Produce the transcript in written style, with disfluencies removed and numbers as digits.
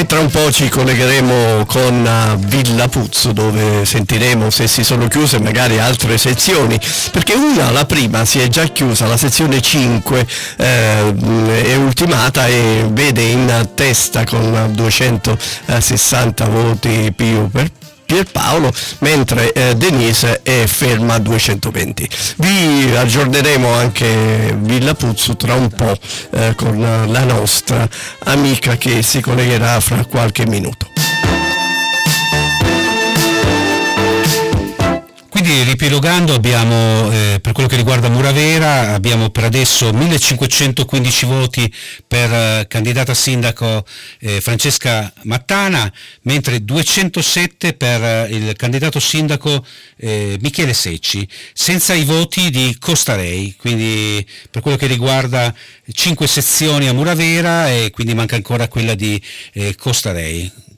E tra un po' ci collegheremo con Villa Puzzo, dove sentiremo se si sono chiuse magari altre sezioni, perché la prima si è già chiusa, la sezione 5 è ultimata e vede in testa con 260 voti Pierpaolo, mentre Denise è ferma a 220. Vi aggiorneremo anche Villa Puzzo tra un po' con la nostra amica che si collegherà fra qualche minuto. Quindi riepilogando abbiamo per quello che riguarda Muravera abbiamo per adesso 1515 voti per candidata sindaco Francesca Mattana, mentre 207 per il candidato sindaco Michele Secci, senza i voti di Costarei, quindi per quello che riguarda 5 sezioni a Muravera e quindi manca ancora quella di Costarei.